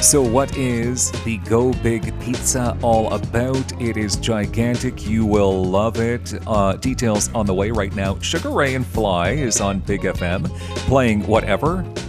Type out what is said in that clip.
So, what is the Go Big Pizza all about? It is gigantic. You will love it. Details on the way right now. Sugar Ray and Fly is on Big FM playing Whatever